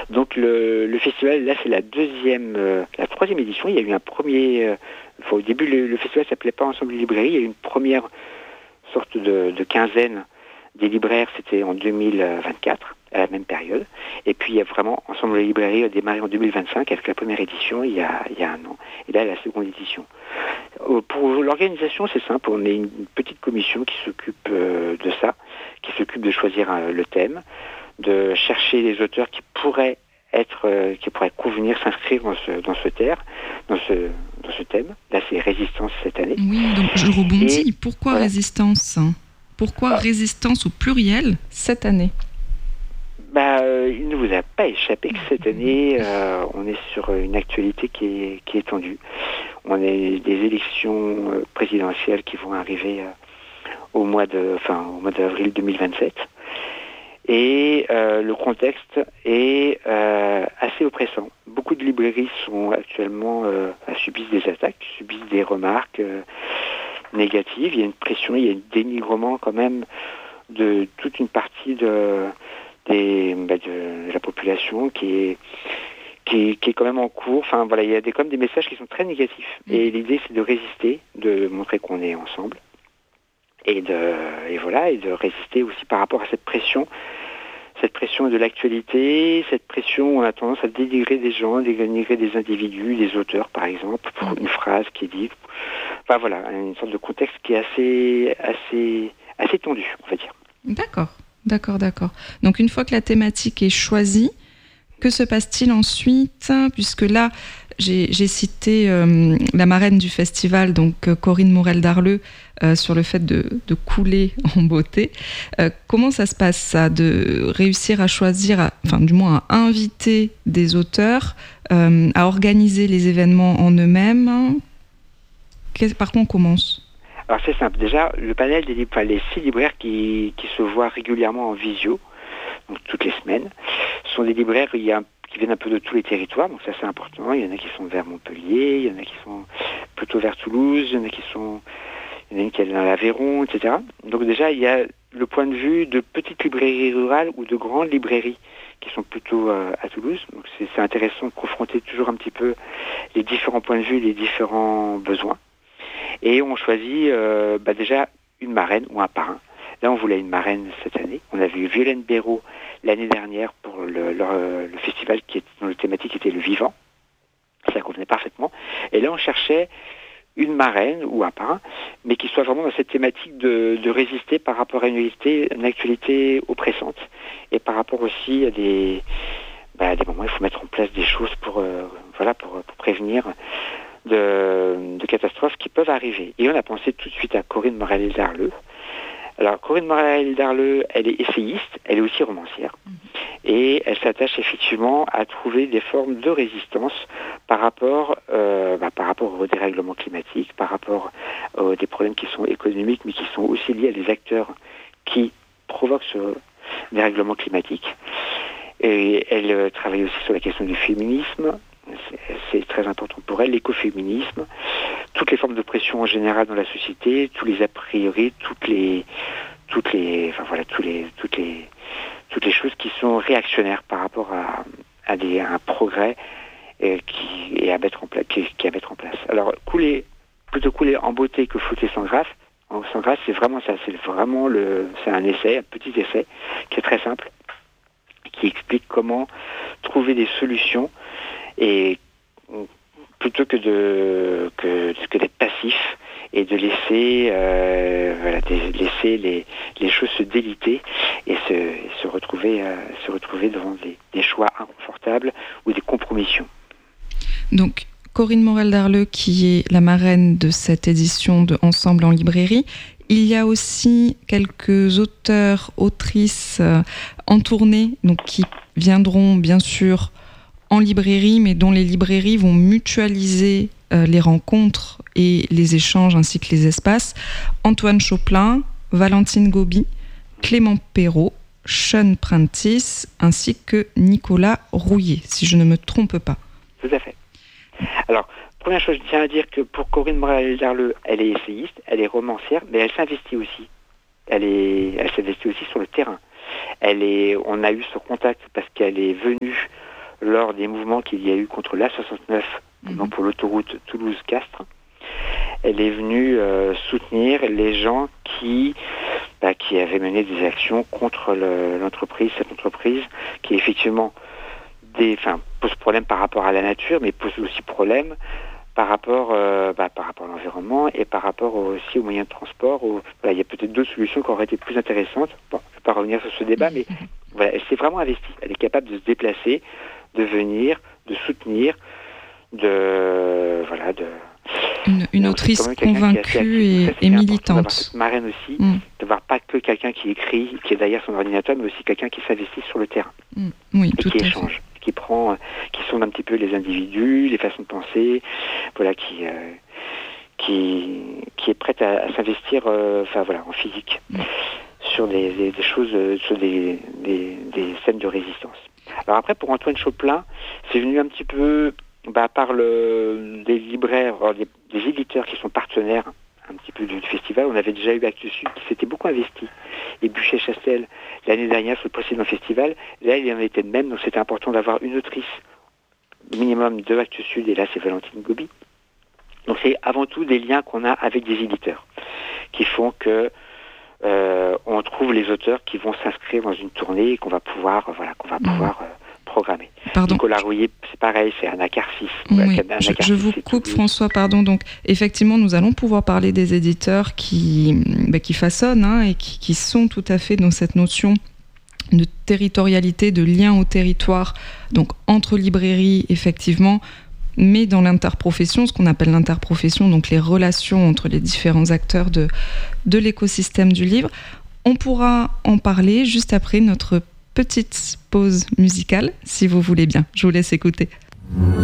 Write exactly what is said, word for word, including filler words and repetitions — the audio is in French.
Donc le, le festival, là, c'est la deuxième, euh, la troisième édition. Il y a eu un premier, euh, enfin, au début, le, le festival s'appelait pas Ensemble Librairie. Il y a eu une première sorte de, de quinzaine des libraires, c'était en deux mille vingt-quatre, à la même période. Et puis il y a vraiment Ensemble Librairie a démarré en deux mille vingt-cinq avec la première édition il y a, il y a un an. Et là, la seconde édition. Pour l'organisation, c'est simple. On est une petite commission qui s'occupe euh, de ça, qui s'occupe de choisir euh, le thème, de chercher les auteurs qui pourraient être, euh, qui pourraient convenir, s'inscrire dans ce, dans ce terre, dans ce, dans ce thème. Là, c'est Résistance cette année. Oui, donc je rebondis. Et, Pourquoi voilà. Résistance Pourquoi ah. Résistance au pluriel cette année? Bah, euh, il ne vous a pas échappé que cette année, euh, on est sur une actualité qui est, qui est tendue. On a des élections euh, présidentielles qui vont arriver euh, au mois de, enfin, au mois d'avril deux mille vingt-sept. Et euh, le contexte est euh, assez oppressant. Beaucoup de librairies sont actuellement euh, subissent des attaques, subissent des remarques euh, négatives. Il y a une pression, il y a un dénigrement quand même de toute une partie de, des, bah, de la population qui est, qui est, qui est quand même en cours. Enfin voilà, il y a des, quand même des messages qui sont très négatifs. Mmh. Et l'idée c'est de résister, de montrer qu'on est ensemble. Et, de, et voilà, et de résister aussi par rapport à cette pression, cette pression de l'actualité, cette pression où on a tendance à dénigrer des gens, dénigrer des individus, des auteurs par exemple, pour une phrase qui est dite. Enfin voilà, une sorte de contexte qui est assez, assez, assez tendu, on va dire. D'accord, d'accord, d'accord. Donc une fois que la thématique est choisie, que se passe-t-il ensuite? Puisque là, j'ai, j'ai cité euh, la marraine du festival, donc euh, Corinne Morel-Darleux, euh, sur le fait de, de couler en beauté. Euh, comment ça se passe, ça, de réussir à choisir, à, enfin du moins à inviter des auteurs, euh, à organiser les événements en eux-mêmes? Qu'est, par quoi on commence? Alors c'est simple. Déjà, le panel des enfin, les six libraires qui, qui se voient régulièrement en visio, donc toutes les semaines, sont des libraires il y a, qui viennent un peu de tous les territoires, donc ça c'est important. Il y en a qui sont vers Montpellier, il y en a qui sont plutôt vers Toulouse, il y en a qui sont, il y en a une qui est dans l'Aveyron, et cetera. Donc déjà il y a le point de vue de petites librairies rurales ou de grandes librairies qui sont plutôt euh, à Toulouse. Donc c'est, c'est intéressant de confronter toujours un petit peu les différents points de vue, les différents besoins. Et on choisit euh, bah déjà une marraine ou un parrain. Là, on voulait une marraine cette année. On avait eu Violaine Béraud l'année dernière pour le, le, le festival qui est, dont la thématique était le vivant. Ça convenait parfaitement. Et là, on cherchait une marraine ou un parrain, mais qui soit vraiment dans cette thématique de, de résister par rapport à une actualité, une actualité oppressante. Et par rapport aussi à des, bah, des moments où il faut mettre en place des choses pour, euh, voilà, pour, pour prévenir de, de catastrophes qui peuvent arriver. Et on a pensé tout de suite à Corinne Morel-Darleux. Alors, Corinne Morel-Darleux, elle est essayiste, elle est aussi romancière. Mmh. Et elle s'attache effectivement à trouver des formes de résistance par rapport, euh, bah, par rapport au dérèglement climatique, par rapport à des problèmes qui sont économiques, mais qui sont aussi liés à des acteurs qui provoquent ce dérèglement climatique. Et elle euh, travaille aussi sur la question du féminisme. C'est, c'est très important pour elle, l'écoféminisme, toutes les formes de pression en général dans la société, tous les a priori, toutes les, toutes les, enfin voilà, tous les, toutes les, toutes les choses qui sont réactionnaires par rapport à, à, des, à un progrès euh, qui est à mettre en place, qui, qui est à mettre en place. Alors couler, plutôt couler en beauté que flouter sans grâce. Sans grâce, c'est vraiment ça, c'est vraiment le, c'est un essai, un petit essai qui est très simple, qui explique comment trouver des solutions. Et plutôt que de que, que d'être passif et de laisser euh, voilà, de laisser les, les choses se déliter et se, et se retrouver euh, se retrouver devant des, des choix inconfortables ou des compromissions. Donc Corinne Morel-Darleux, qui est la marraine de cette édition de Ensemble en librairie. Il y a aussi quelques auteurs, autrices euh, en tournée, donc qui viendront bien sûr en librairie, mais dont les librairies vont mutualiser euh, les rencontres et les échanges ainsi que les espaces. Antoine Choplin, Valentine Gobi, Clément Perrault, Sean Prentice, ainsi que Nicolas Rouillet, si je ne me trompe pas. Tout à fait. Alors, première chose, je tiens à dire que pour Corinne Morel-Darleux, elle est essayiste, elle est romancière, mais elle s'investit aussi. Elle, est, elle s'investit aussi sur le terrain. Elle est, on a eu ce contact parce qu'elle est venue lors des mouvements qu'il y a eu contre l'A soixante-neuf, mmh. pour l'autoroute Toulouse-Castres. Elle est venue euh, soutenir les gens qui, bah, qui avaient mené des actions contre le, l'entreprise, cette entreprise qui effectivement des, enfin, pose problème par rapport à la nature, mais pose aussi problème par rapport, euh, bah, par rapport à l'environnement et par rapport aussi aux moyens de transport. Où, voilà, il y a peut-être d'autres solutions qui auraient été plus intéressantes. Bon, je ne vais pas revenir sur ce débat, mais voilà, elle s'est vraiment investie. Elle est capable de se déplacer, de venir, de soutenir, de voilà, de une, une autrice convaincue et, et militante. D'avoir cette marraine aussi, mm. de voir pas que quelqu'un qui écrit, qui est derrière son ordinateur, mais aussi quelqu'un qui s'investit sur le terrain, mm. oui, et tout qui à échange. Fait. Qui prend, qui sondent un petit peu les individus, les façons de penser, voilà, qui euh, qui qui est prête à, à s'investir, euh, enfin voilà, en physique, mmh. sur des, des, des choses, sur des, des des scènes de résistance. Alors après, pour Antoine Chauplin, c'est venu un petit peu, bah, par le des libraires, des, des éditeurs qui sont partenaires un petit peu du festival. On avait déjà eu Actes Sud qui s'était beaucoup investi, et Buchet-Chastel l'année dernière sur le précédent festival. Là, il y en était de même, donc c'était important d'avoir une autrice minimum de Actes Sud, et là c'est Valentine Gobi. Donc c'est avant tout des liens qu'on a avec des éditeurs qui font que euh, on trouve les auteurs qui vont s'inscrire dans une tournée et qu'on va pouvoir, euh, voilà, qu'on va pouvoir euh, programmer. Pardon. Nicolas Rouillet, c'est pareil, c'est Anacarsis. Oui, je, je vous coupe, François, pardon. Donc, effectivement, nous allons pouvoir parler des éditeurs qui, bah, qui façonnent hein, et qui, qui sont tout à fait dans cette notion de territorialité, de lien au territoire, donc entre librairies, effectivement, mais dans l'interprofession, ce qu'on appelle l'interprofession, donc les relations entre les différents acteurs de, de l'écosystème du livre. On pourra en parler juste après notre petite pause musicale, si vous voulez bien. Je vous laisse écouter.